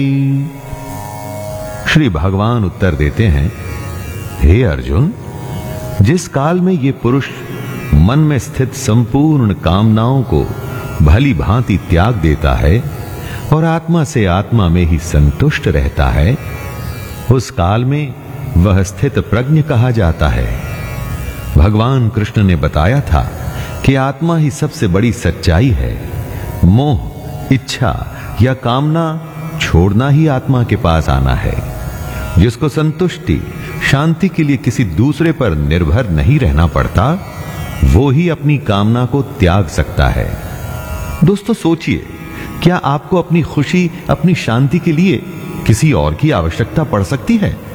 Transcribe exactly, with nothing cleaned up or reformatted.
श्री भगवान उत्तर देते हैं, हे अर्जुन, जिस काल में ये पुरुष मन में स्थित संपूर्ण कामनाओं को भली भांति त्याग देता है और आत्मा से आत्मा में ही संतुष्ट रहता है, उस काल में वह स्थित प्रज्ञ कहा जाता है। भगवान कृष्ण ने बताया था कि आत्मा ही सबसे बड़ी सच्चाई है। मोह, इच्छा या कामना छोड़ना ही आत्मा के पास आना है। जिसको संतुष्टि, शांति के लिए किसी दूसरे पर निर्भर नहीं रहना पड़ता, वो ही अपनी कामना को त्याग सकता है। दोस्तों सोचिए, क्या आपको अपनी खुशी, अपनी शांति के लिए किसी और की आवश्यकता पड़ सकती है?